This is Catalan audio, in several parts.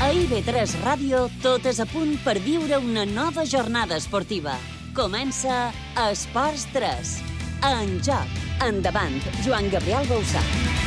A IB3 Ràdio, tot és a punt per viure una nova jornada esportiva. Comença Esports 3. En joc. Endavant, Joan Gabriel Bausà.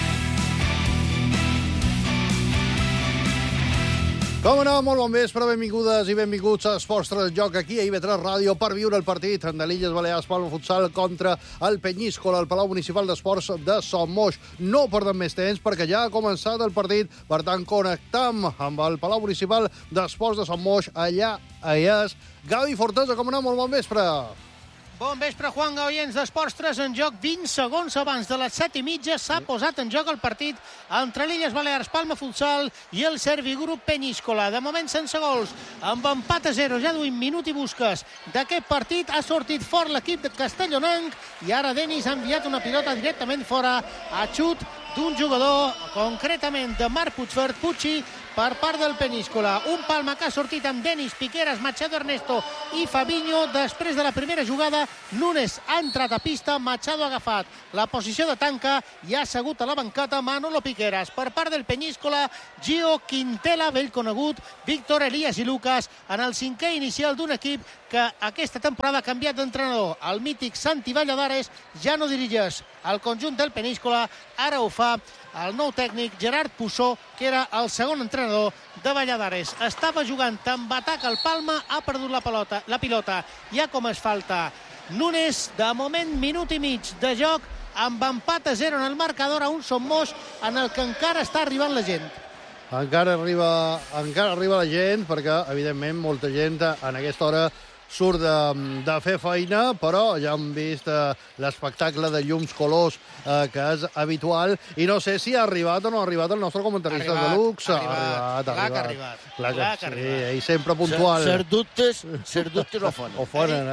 Com no, molt bon vespre, benvingudes i benvinguts a Esports 3 en joc aquí a IB3 Ràdio per viure el partit de l'Illes Balears Palma Futsal contra el Penyíscola al Palau Municipal d'Esports de Sommoix. No perdem més temps perquè ja ha començat el partit, per tant connectam amb el Palau Municipal d'Esports de Sommoix. Allà és Gavi Fortesa. Com no, molt bon vespre. Bon vespre, Juan Gaoiens d'Esports 3 en joc. 20 segons abans de les 7:30 s'ha posat en joc el partit entre l'Illes Balears Palma Futsal i el Servigrup Penyíscola. De moment sense gols, amb empat a 0. Ja duim minut i busques d'aquest partit. Ha sortit fort l'equip de Castellonenc i ara Denis ha enviat una pilota directament fora a xut d'un jugador, concretament de Marc Puigverd, Pucci, per part del Penyíscola. Un Palma que ha sortit amb Denis, Piqueras, Machado Ernesto i Fabinho. Després de la primera jugada, Nunes ha entrat a pista, Machado ha agafat la posició de tanca i ha assegut a la banqueta Manolo Piqueras. Per part del Penyíscola, Gio, Quintela, vell conegut, Víctor, Elias i Lucas, en el cinquè inicial d'un equip que aquesta temporada ha canviat d'entrenador. El mític Santi Valladares ja no dirigeix el conjunt del Penyíscola, ara ho fa el nou tècnic Gerard Pussó, que era el segon entrenador de Valladares. Estava jugant amb atac al Palma, ha perdut la pilota, ja com es falta. Nunes, de moment, minut i mig de joc, amb empat a 0 en el marcador a un Sommoix en el que encara està arribant la gent. Encara arriba la gent, perquè, evidentment, molta gent en aquesta hora surt de fer feina, però ja hem vist l'espectacle de llums, colors, que és habitual, i no sé si ha arribat o no ha arribat el nostre comentarista de luxe. Ha arribat. Clar que sí, ell sempre puntual. Ser dubtes ho fan.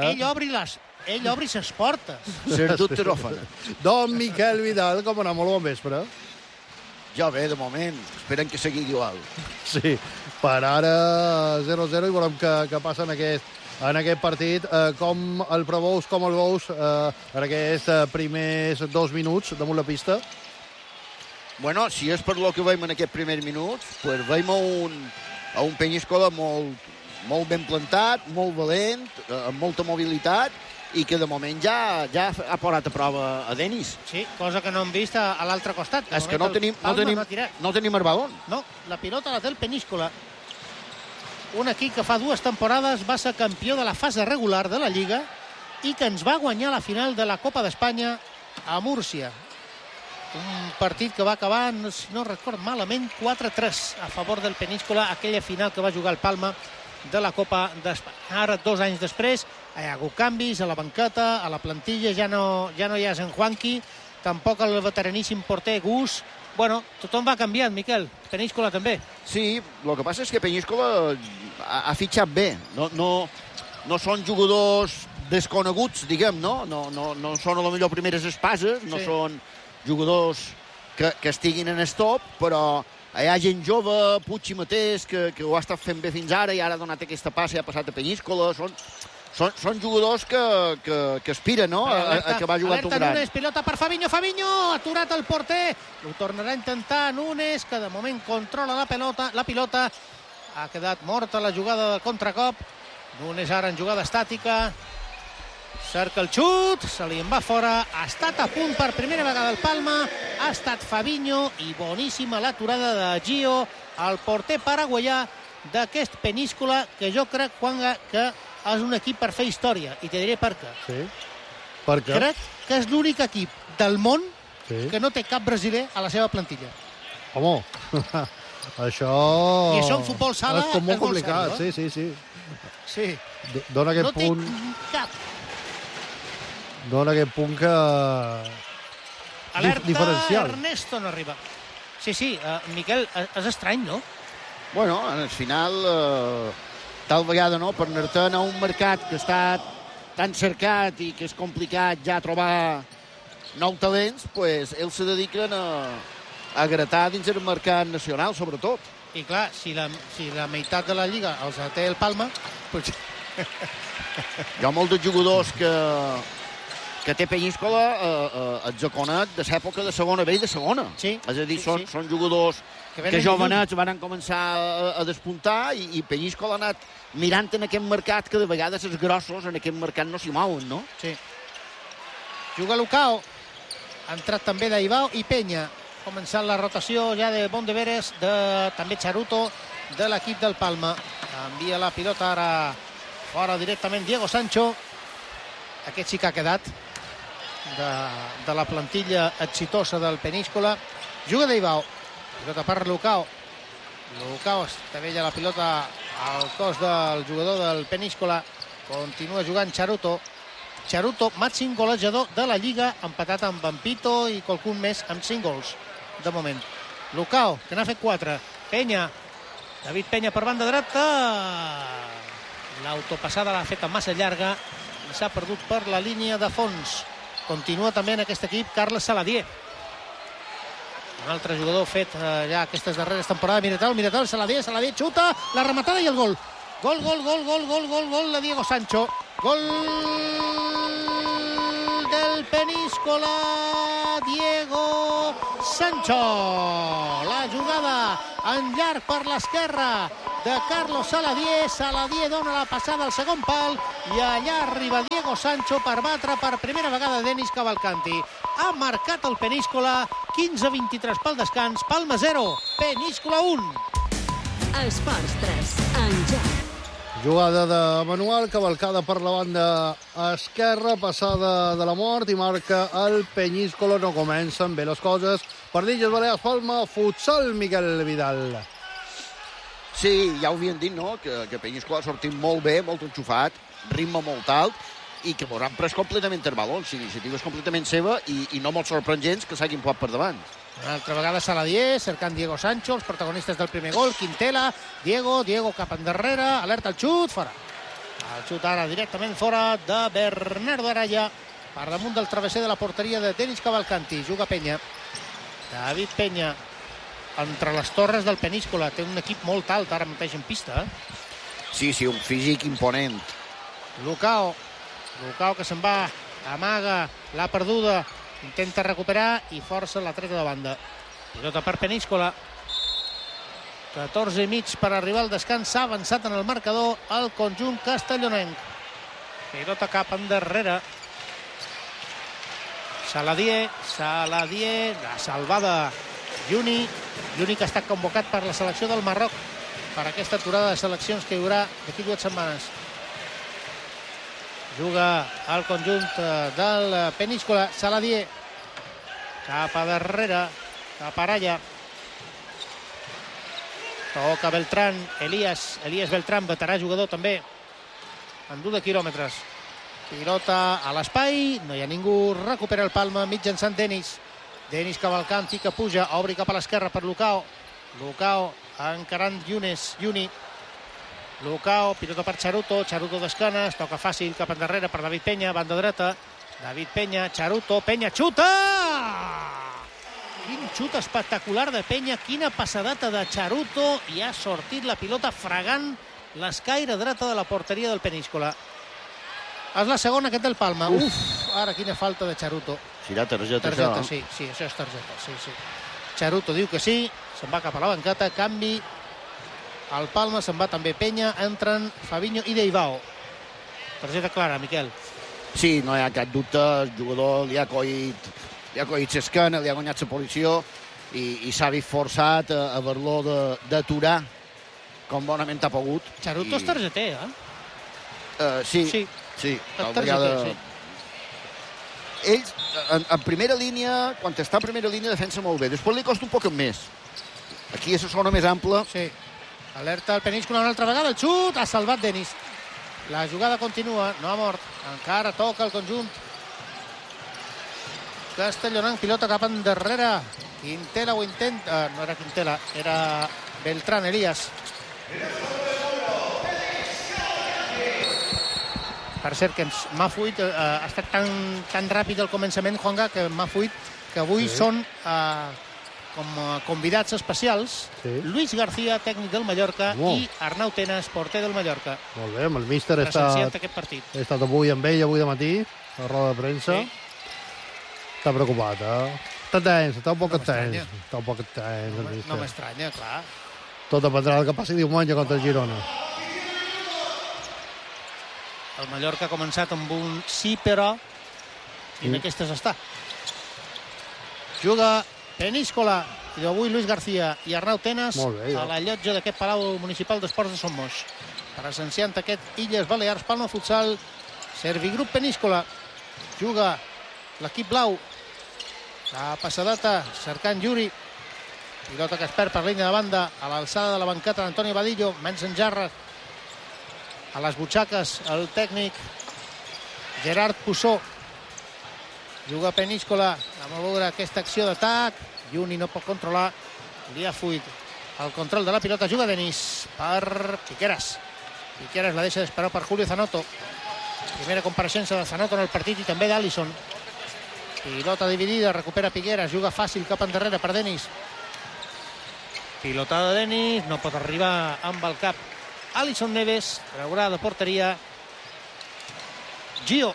Ell obri ses portes. Ser dubtes ho fan. Don Miquel Vidal, com anar? Molt bon vespre. Ja bé, de moment. Esperem que sigui igual. Sí, per ara 0-0 i veurem què passa en aquest partit. Com el preveus, com el veus en aquests primers 2 minuts damunt la pista? Bueno, si és per lo que veiem en aquests primers minuts, pues veiem a un Penyíscola molt ben plantat, molt valent, amb molta mobilitat, i que de moment ja ha posat a prova a Denis. Sí, cosa que no hem vist a l'altre costat. És que no tenim el balon. No, la pilota la té el Penyíscola. Un equip que fa 2 temporades va ser campió de la fase regular de la Lliga i que ens va guanyar la final de la Copa d'Espanya a Múrcia. Un partit que va acabar, si no record malament, 4-3 a favor del Penyíscola, aquella final que va jugar el Palma de la Copa d'Espanya. Ara, 2 anys després, hi ha hagut canvis a la banqueta, a la plantilla, ja no hi ha en Juanqui, tampoc el veteraníssim porter Gus. Bueno, tothom va canviant, Miquel. Penyíscola també. Sí, el que passa és que Penyíscola ha fitxat bé. No són jugadors desconeguts, diguem, no? No són a lo millor primeres espases, no són jugadors que estiguin en stop, però hi ha gent jove, Pucci mateix, que ho ha estat fent bé fins ara i ara ha donat aquesta passa i ha passat a Penyíscola. Són jugadors que aspiren, no?, a acabar jugant un gran. Nunes, pilota per Fabinho, aturat el porter, ho tornarà a intentar Nunes, que de moment controla la pilota, ha quedat morta la jugada del contracop. Nunes ara en jugada estàtica, cerca el xut, se li en va fora, ha estat a punt per primera vegada el Palma, ha estat Fabinho, i boníssima l'aturada de Gio, el porter paraguaià d'aquest Penyíscola, que jo crec, Juanga, que és un equip per fer història, i te diré per què. Sí? Per què? Crec que és l'únic equip del món que no té cap brasiler a la seva plantilla. Home, això... I això en futbol sala és com molt complicat, sèrio, sí. Dona aquest punt... No té cap. Dona aquest punt que... Alerta, diferencial. Ernesto no arriba. Sí, Miquel, és estrany, no? Bueno, al final, tal vegada, no?, per anar-te a un mercat que està tan cercat i que és complicat ja trobar nous talents, pues ells se dediquen a gratar dins el mercat nacional, sobretot. I clar, si la meitat de la Lliga els té el Palma, pues... Hi ha molts de jugadors que té Penyíscola el Jaconet de l'època de segona B i de segona. Sí. És a dir, Sí, sí. són jugadors Que que venen jovenets van començar a despuntar i Penyíscola ha anat mirant en aquest mercat que de vegades els grossos en aquest mercat no s'hi mouen, no? Sí. Juga Lucao. Ha entrat també Daibao i Penya. Ha començat la rotació ja de Bondeveres, també Charuto, de l'equip del Palma. Envia la pilota ara fora directament Diego Sancho. Aquest sí que ha quedat de la plantilla exitosa del Peníscola. Juga Daibao. Pilota per Lucao. Lucao estavella la pilota al cos del jugador del Peníscola. Continua jugant Charuto. Charuto, màxim golejador de la Lliga, empatat amb Vampito i qualcun més amb 5 gols, de moment. Lucao, que n'ha fet 4. Penya. David Penya per banda dreta. L'autopassada l'ha feta massa llarga i s'ha perdut per la línia de fons. Continua també en aquest equip Carles Saladier. Un altre jugador fet ja aquestes darreres temporades. Miratel, Saladier xuta, la rematada i el gol. Gol de Diego Sancho. Gol del Peníscola, Diego Sancho. La jugada en llarg per l'esquerra de Carlos Saladier. Saladier dona la passada al segon pal i allà arriba Diego Sancho per batre per primera vegada Denis Cavalcanti. Ha marcat el Peníscola, 15-23 pel descans, Palma 0, Peníscola 1. Esports 3, en joc. Jugada de Manuel, cavalcada per la banda esquerra, passada de la mort i marca el Penyíscola. No comencen bé les coses. Pardilles, Balears, Palma, futsal, Miquel Vidal. Sí, ja ho havien dit, no?, que Penyíscola ha sortit molt bé, molt enxufat, ritme molt alt, i que han pres completament el baló. La iniciativa és completament seva i no molt sorprendents que s'hagin posat per davant. Una altra vegada Saladier, cercant Diego Sancho, els protagonistes del primer gol, Quintela, Diego cap endarrere, alerta el xut, fora. El xut ara directament fora de Bernardo Araya, per damunt del travesser de la porteria de Denis Cavalcanti. Juga Penya. David Penya, entre les torres del Peníscola. Té un equip molt alt ara mateix en pista. Sí, un físic imponent. Lucao que se'n va, amaga, l'ha perduda, intenta recuperar i força la treta de banda. Pilota per Peníscola. 14 i mig per arribar al descans. S'ha avançat en el marcador el conjunt castellonenc. Pilota cap endarrere. Saladier, la salvada Juni que ha estat convocat per la selecció del Marroc per aquesta aturada de seleccions que hi haurà d'aquí 2 setmanes. Juga al conjunt del Peníscola. Saladier cap a darrere, cap a Araya. Toca Beltrán, Elías Beltrán, veterà jugador també, en dur de quilòmetres. Pilota a l'espai, no hi ha ningú, recupera el Palma mitjançant Denis Cavalcanti, que puja, obri cap a l'esquerra per Lucao encarant Juni. Lucao, pilota per Charuto d'esquenes, toca fàcil cap endarrere per David Penya, banda dreta. David Penya, Charuto, Penya xuta! Quin xut espectacular de Penya, quina passadata de Charuto, i ha sortit la pilota fregant l'escaire dreta de la porteria del Peníscola. És la segona aquest del Palma. Ara quina falta de Charuto. Serà targeta, sí, això és targeta, sí. Charuto diu que sí, se'n va cap a la banqueta, canvi. Al Palma se'n va també Penya, entren Fabinho i Daibao. Targeta clara, Miquel. Sí, no hi ha cap dubte, el jugador li ha coït l'esquena, li ha guanyat la posició i s'ha vist forçat a haver-lo d'aturar com bonament ha pogut. Charuto és targeter, Sí. Targeter, sí. Ells, en primera línia, quan està en primera línia, defensa molt bé. Després li costa un poc més. Aquí és la zona més ampla. Sí. Alerta el Peníscola una altra vegada, el xut, ha salvat Denis. La jugada continua, no ha mort. Encara toca el conjunt castellonenc, pilota cap endarrere. Quintela ho intenta, no era Quintela, era Beltrán, Elías. Per cert, que m'ha fuit, ha estat tan ràpid el començament, Juanga, que m'ha fuit, que avui són com convidats especials, Luis García, tècnic del Mallorca, i Arnau Tenas, porter del Mallorca. Molt bé, amb el míster he estat aquest partit. He estat avui amb ell, avui de matí, la roda de premsa. Sí. Està preocupat, Està tens, està un poc tens. m'estranya. Està un poc tens. No m'estranya, clar. Tot dependrà del que passi diumenge contra el Girona. El Mallorca ha començat amb un sí, però, i en aquestes està. Juga Peníscola, i avui Luis García i Arnau Tenas Molt bé, a la llotja d'aquest Palau Municipal d'Esports de Son Moix. Presenciant aquest Illes Balears Palma Futsal, Servigrup Peníscola. Juga l'equip blau. La passadata cercant Yuri. Pilota que es perd per línia de banda a l'alçada de la banqueta d'Antonio Badillo. Mens en jarra. A les butxaques el tècnic Gerard Pussó. Juga Peníscola. Vam a veure aquesta acció d'atac. Juni no pot controlar. Li ha fuit el control de la pilota. Juga Denis per Piqueras. Piqueras la deixa d'esperar per Julio Zanotto. Primera compareixença de Zanotto en el partit i també d'Allison. Pilota dividida, recupera Piqueras. Juga fàcil cap endarrere per Denis. Pilotada de Denis, no pot arribar amb el cap. Allison Neves, traurà de porteria Gio.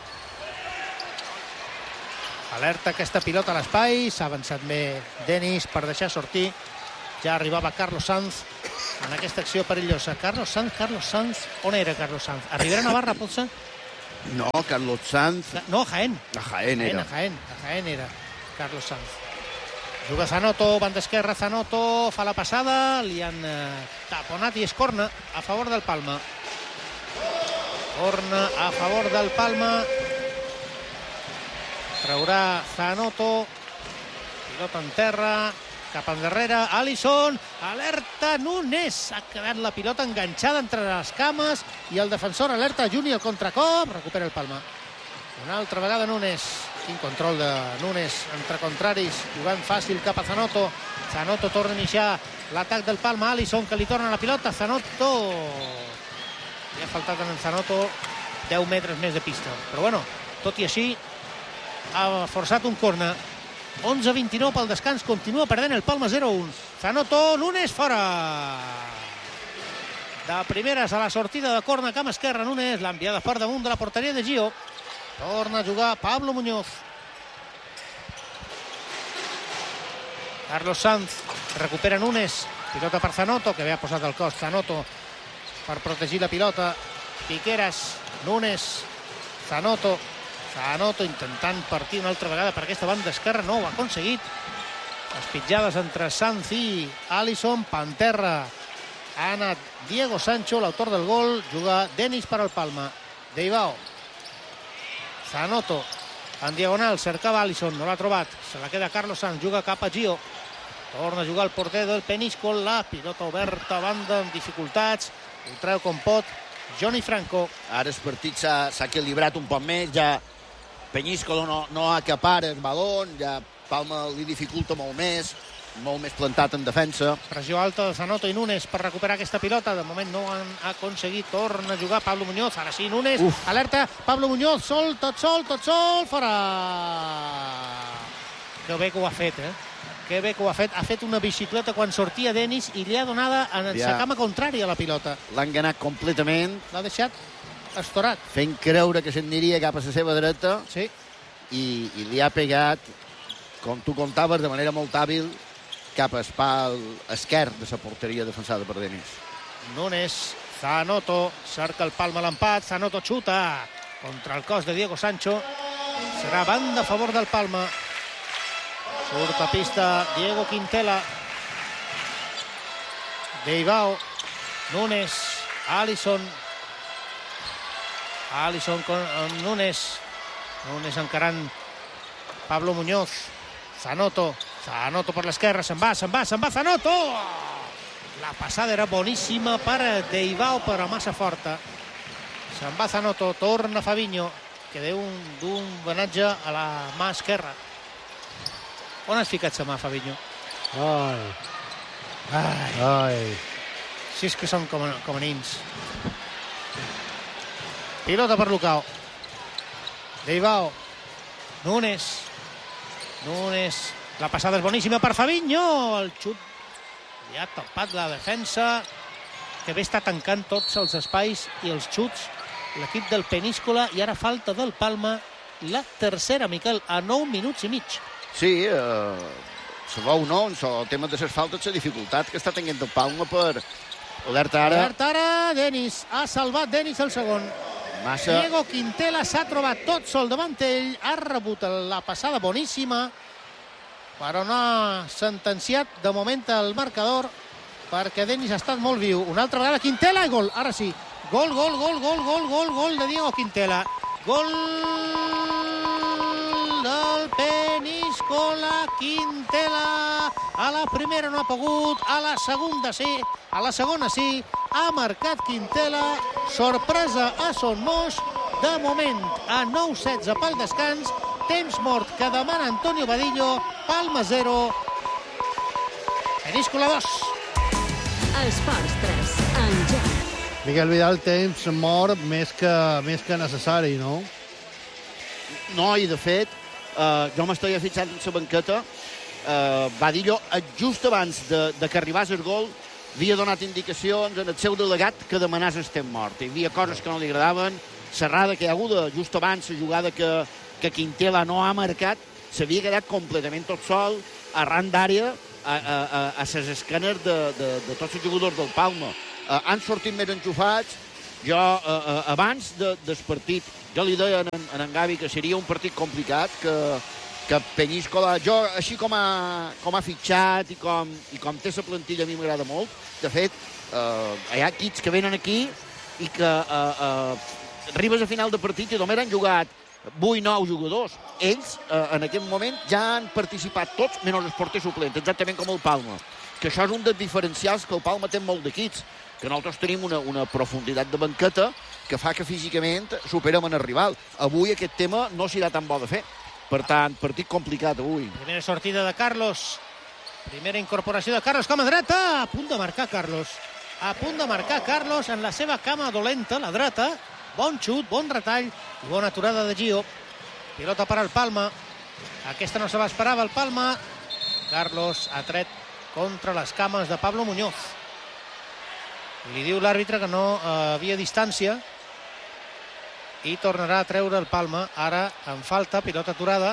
Alerta aquesta pilota a l'espai, s'ha avançat bé Denis per deixar sortir. Ja arribava Carlos Sanz en aquesta acció perillosa. Carlos Sanz, on era Carlos Sanz? A Ribera Navarra, potser? No, Carlos Sanz... No, a Jaén. A Jaén era. A Jaén era Carlos Sanz. Juga Zanotto, banda esquerra, Zanotto fa la passada, li han taponat i és corna a favor del Palma. Corna a favor del Palma. Traurà Zanotto. Pilota en terra, cap endarrere, Allison, alerta Nunes. Ha quedat la pilota enganxada entre les cames i el defensor alerta Juni al contracop. Recupera el Palma. Una altra vegada Nunes. Quin control de Nunes entre contraris, jugant fàcil cap a Zanotto. Zanotto torna a iniciar l'atac del Palma. Allison que li torna la pilota. Zanotto. Li ha faltat en Zanotto 10 metres més de pista. Però bueno, tot i així, ha forçat un corna. 11-29 pel descans. Continua perdent el Palma 0-1. Zanotto, Nunes fora. De primeres a la sortida de corna camp esquerra, Nunes l'ha enviada per damunt de la porteria de Gio. Torna a jugar Pablo Muñoz. Carlos Sanz recupera Nunes. Pilota per Zanotto, que havia posat el cos Zanotto per protegir la pilota. Piqueras, Nunes, Zanotto. Zanotto intentant partir una altra vegada per aquesta banda esquerra. No ho ha aconseguit. Les pitjades entre Sanz i Allison. Panterra. Ha anat Diego Sancho, l'autor del gol. Juga Denis per al Palma. Deibao. Zanotto en diagonal, cercava Allison, no l'ha trobat, se la queda Carlos Sanz, juga cap a Gio, torna a jugar el porter del Peníscola, la pilota oberta a banda amb dificultats, ho treu com pot Johnny Franco. Ara el partit s'ha equilibrat un poc més, ja Peníscola no acapara el balón, ja Palma li dificulta molt més plantat en defensa. Pressió alta de Zanotto i Nunes per recuperar aquesta pilota. De moment no han aconseguit. Torna a jugar Pablo Muñoz. Ara sí, Nunes. Alerta. Pablo Muñoz, tot sol. Fora. Que bé que ho ha fet, Que bé que ho ha fet. Ha fet una bicicleta quan sortia Denis i li ha donada en sa cama contrària a la pilota. L'ha enganat completament. L'ha deixat estorat. Fent creure que s'aniria cap a la seva dreta. Sí. I li ha pegat, com tu contaves, de manera molt hàbil, cap a espal esquerre de la porteria defensada per Denis. Nunes, Zanotto, cerca el Palma l'empat, Zanotto xuta contra el cos de Diego Sancho. Serà banda a favor del Palma. Surt a pista Diego Quintela. Deibao, Nunes, Allison con Nunes. Nunes encarant Pablo Muñoz. Zanotto per l'esquerra, se'n va Zanotto! La passada era boníssima per Deibao, però massa forta. Se'n va Zanotto, torna Fabinho, que deu d'un venatge a la mà esquerra. On has ficat la mà, Fabinho? Ai. Si és que són com a nins. Pilota per Lucao. Deibao. Nunes. La passada és boníssima per Fabinho. El xut li ha tapat la defensa, que bé està tancant tots els espais i els xuts l'equip del Peníscola, i ara falta del Palma la tercera, Miquel, a 9 minuts i mig. Sí, se veu, no? El tema de les faltes, la dificultat que està tenint el Palma per alerta ara. Alerta ara, Denis. Ha salvat Denis el segon. Massa. Diego Quintela s'ha trobat tot sol davant ell, ha rebut la passada boníssima, però no ha sentenciat de moment el marcador, perquè Denis ha estat molt viu. Una altra vegada Quintela i gol. Ara sí. Gol de Diego Quintela. Gol del Peníscola. Quintela a la primera no ha pogut, a la segona sí, ha marcat Quintela. Sorpresa a Son Moix, de moment a 9-16 pel descans, temps mort que demana Antonio Badillo. Palma 0, Peníscola 2. Esports 3, en joc. Miquel Vidal, temps mort més que necessari, no? No, i de fet, jo m'estic fixant en la banqueta. Badillo, just abans de que arribés el gol, havia donat indicacions en el seu delegat que demanés el temps mort. Hi havia coses que no li agradaven. Serrada, que hi ha hagut just abans la jugada que Quintela no ha marcat, s'havia quedat completament tot sol, arran d'àrea, a les esquenes de tots els jugadors del Palma. Han sortit més enxufats. Jo, abans del partit, jo li deia a en Gavi que seria un partit complicat, que Peníscola, jo, així com ha fitxat i com té la plantilla, a mi m'agrada molt. De fet, hi ha equips que venen aquí i que arribes a final de partit i només han jugat 8-9 jugadors. Ells, en aquest moment, ja han participat tots, menys els porters suplents, exactament com el Palma. Que això és un dels diferencials que el Palma té molt d'equips, que nosaltres tenim una profunditat de banqueta que fa que físicament superem el rival. Avui aquest tema no serà tan bo de fer. Per tant, partit complicat avui. Primera sortida de Carlos. Primera incorporació de Carlos, cama dreta. A punt de marcar Carlos. A punt de marcar Carlos en la seva cama dolenta, la dreta. Bon xut, bon retall i bona aturada de Gio. Pilota per al Palma. Aquesta no se l'esperava el Palma. Carlos ha tret contra les cames de Pablo Muñoz. Li diu l'àrbitre que no havia distància i tornarà a treure el Palma. Ara en falta, pilota aturada.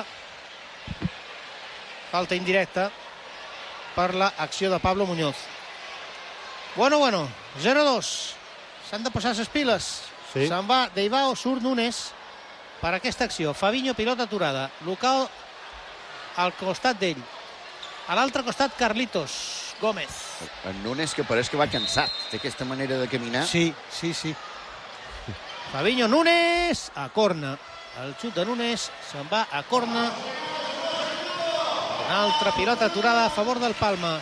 Falta indirecta per l'acció de Pablo Muñoz. Bueno, 0-2. S'han de posar les piles. Sí. Se'n va Deibao, surt Nunes per aquesta acció. Fabinho, pilota aturada. Lucao al costat d'ell. A l'altre costat, Carlitos Gómez. En Nunes, que pareix que va cansat d'aquesta manera de caminar. Sí. Fabinho, Nunes, a corna. El xut de Nunes se'n va a corna. Una altra pilota aturada a favor del Palma.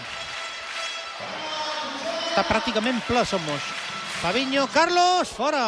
Està pràcticament ple, Son Moix. Fabinho, Carlos, fora!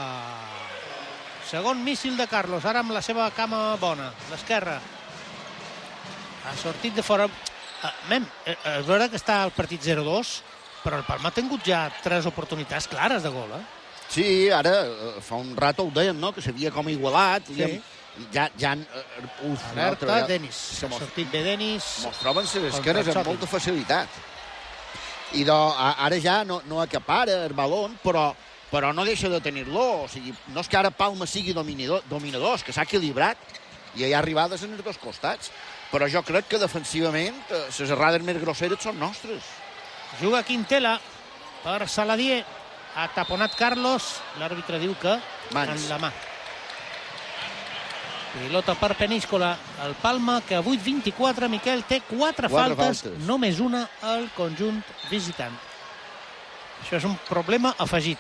Segon míssil de Carlos, ara amb la seva cama bona, l'esquerra. Ha sortit de fora. És veritat que està el partit 0-2, però el Palma ha tingut ja 3 oportunitats clares de gol, Sí, ara fa un rato ho deien, no?, que s'havia com igualat. Sí. Ja alerta, Denis. Ha sortit bé Denis. Mostraven les esquenes amb molta facilitat. I ara ja no acapara el balón, però no deixa de tenir-lo. O sigui, no és que ara Palma sigui dominador, que s'ha equilibrat i hi ha arribades en els dos costats. Però jo crec que defensivament les errades més grosseres són nostres. Juga Quintela per Saladier. Ha taponat Carlos. L'àrbitre diu que en la mà. Pilota per Peníscola. El Palma, que a 8-24, Miquel, té 4 faltes, només una al conjunt visitant. Això és un problema afegit.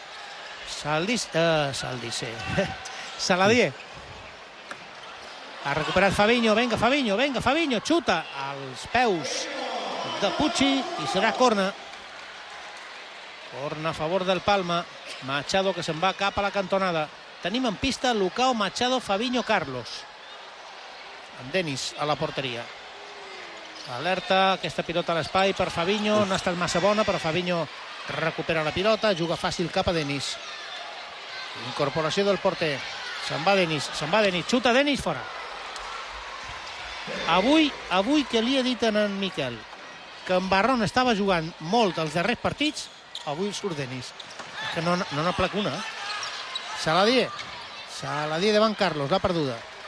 Saladier. Ha recuperat Fabinho. Vinga, Fabinho. Xuta als peus de Pucci i serà corna. Corna a favor del Palma. Machado, que se'n va cap a la cantonada. Tenim en pista Lucao, Machado, Fabinho, Carlos. Amb Denis a la porteria. Alerta, aquesta pilota a l'espai per Fabinho. No ha estat massa bona, però Fabinho recupera la pilota. Juga fàcil cap a Denis. Incorporació del porter. Se'n va Denis. Xuta Denis, fora. Avui que li he dit a en Miquel que en Barron estava jugant molt els darrers partits, avui surt Denis. Que no n'ha plec una. Saladier davant Carlos, l'ha perduda.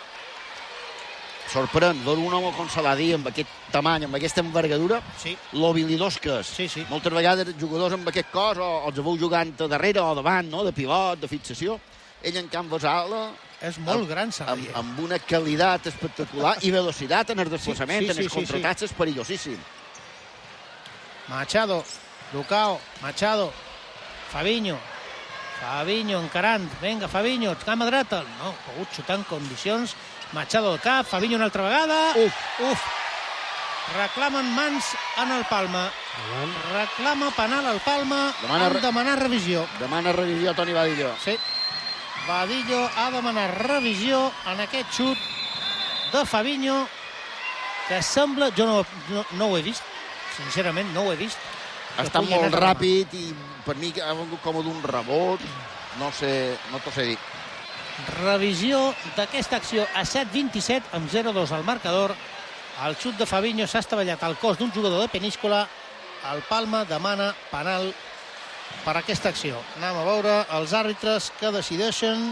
sorprèn veure un home com Saladí amb aquest tamany, amb aquesta envergadura, lo habilidós que és. Sí. Moltes vegades jugadors amb aquest cos o els veu jugant a darrere o davant, no? De pivot, de fixació. Ell, en canvi, és ala. És molt gran, Saladí. Amb una qualitat espectacular i velocitat en el desplaçament, en els contraatacs, és perillosíssim. Machado, Lucao, Machado, Fabinho encarant, vinga Fabinho, cama dreta, no, pogut xutar en condicions, Machado al cap, Fabinho una altra vegada, reclamen mans en el Palma, reclama penal al Palma, han de demanar revisió. Demana revisió Toni Badillo. Sí, Badillo ha demanat revisió en aquest xut de Fabinho, que sembla, jo no ho he vist, sincerament no ho he vist. Ha estat molt ràpid i per mi ha vengut com d'un rebot, no t'ho sé dir. Revisió d'aquesta acció a 7:27 amb 0-2 al marcador. El xut de Fabinho s'ha estavellat al cos d'un jugador de Peníscola. El Palma demana penal per aquesta acció. Anem a veure els àrbitres que decideixen,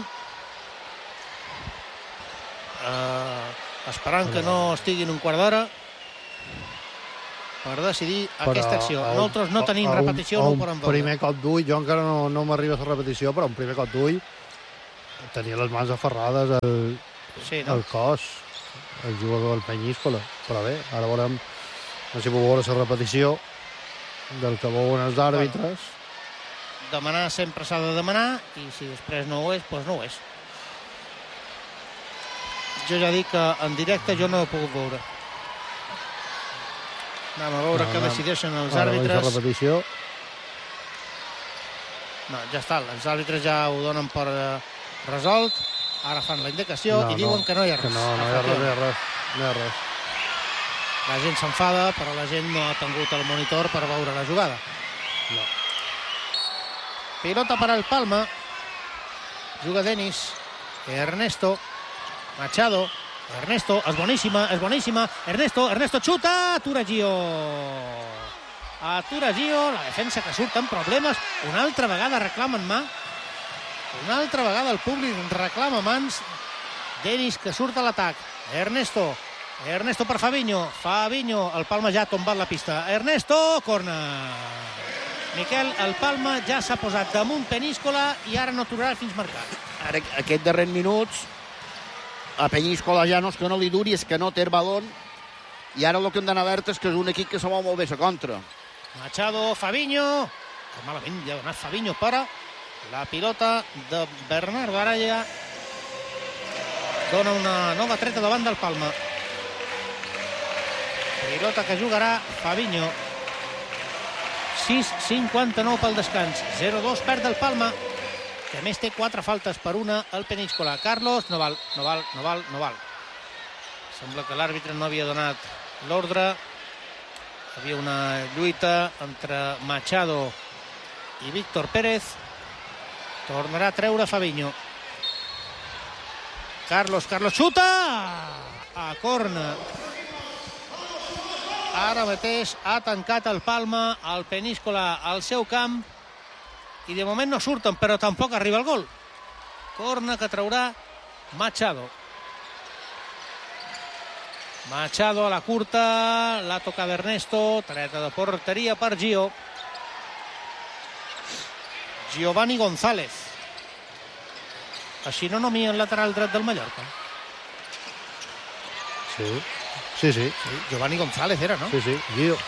esperant que no estiguin un quart d'hora per decidir aquesta acció. Nosaltres no tenim repetició, no ho podem veure. Primer cop d'ull, jo encara no m'arriba a la repetició, però un primer cop d'ull tenia les mans aferrades al cos, el jugador del Peñíscola. Però bé, ara veurem, no sé si puc veure la repetició del que veuen els àrbitres. Demanar sempre s'ha de demanar, i si després no ho és, doncs no ho és. Jo ja dic que en directe jo no ho he pogut veure. Anem a veure què decideixen els àrbitres. La repetició. No, ja està, els àrbitres ja ho donen per resolt. Ara fan la indicació i diuen que no hi ha res. No hi ha res. La gent s'enfada, però la gent no ha tingut el monitor per veure la jugada. No. Pilota per al Palma. Juga Denis. Ernesto. Machado. Ernesto, és boníssima. Ernesto xuta, atura Gio, la defensa que surt amb problemes, una altra vegada reclamen mà, una altra vegada el públic reclama mans. Denis que surt a l'atac, Ernesto per Fabinho, el Palma ja ha tombat la pista, Ernesto, corna. Miquel, el Palma ja s'ha posat damunt Peníscola i ara no aturarà fins marcat. Ara, aquests darrers minuts, a Peñíscola ja no és que no li duri, és que no té el balón, i ara el que hem d'anar alerta és que és un equip que se mou molt bé a contra. Machado, Fabinho, que malament ja ha donat Fabinho, però la pilota de Bernardo Araya dona una nova treta davant del Palma. Pilota que jugarà Fabinho. 6:59 pel descans, 0-2 perd el Palma, que a més té 4 faltes per una al Peníscola. Carlos, no val. Sembla que l'àrbitre no havia donat l'ordre. Hi havia una lluita entre Machado i Víctor Pérez. Tornarà a treure Fabinho. Carlos xuta! A corna. Ara mateix ha tancat el Palma, el Peníscola al seu camp, i de moment no surten, però tampoc arriba el gol. Corna que traurà Machado. Machado a la curta, la toca d'Ernesto, treta de porteria per Gio. Giovanni González. Així no nomia el lateral dret del Mallorca. Sí. Giovanni González era, no? Sí, Gio.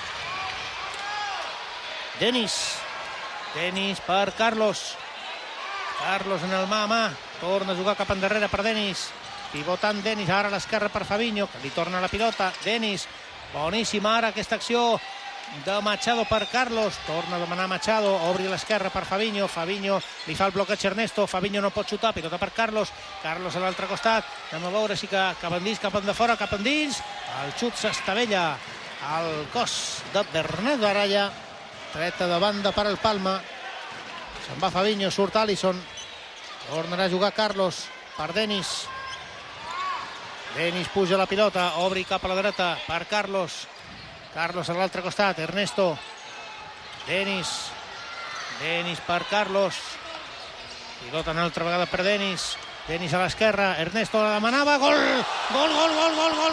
Denis per Carlos. Carlos en el mà a mà. Torna a jugar cap endarrere per Denis. Pivotant Denis, ara a l'esquerra per Fabinho, que li torna la pilota. Denis, boníssima ara aquesta acció de Machado per Carlos. Torna a demanar Machado, obri a l'esquerra per Fabinho. Fabinho li fa el bloqueig a Ernesto. Fabinho no pot xutar, pilota per Carlos. Carlos a l'altre costat. Anem a veure si cap endins, cap endafora, cap endins. El xut s'estavella al cos de Bernardo Araya. Treta de banda per al Palma. Se'n va Fabinho, surt Alisson. Tornarà a jugar Carlos per Denis. Denis puja la pilota, obri cap a la dreta per Carlos. Carlos a l'altre costat, Ernesto. Denis per Carlos. Pilota una altra vegada per Denis. Denis a l'esquerra, Ernesto la demanava, gol! Gol, gol, gol, gol, gol!